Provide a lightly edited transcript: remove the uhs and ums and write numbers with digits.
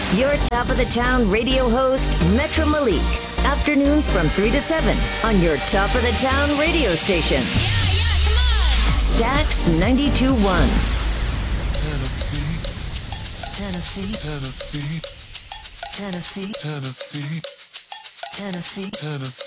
Your top of the town radio host, Metro Malik. Afternoons from 3 to 7 on your top of the town radio station. Yeah, come on. Stax 92.1. Tennessee, Tennessee, Tennessee, Tennessee, Tennessee, Tennessee,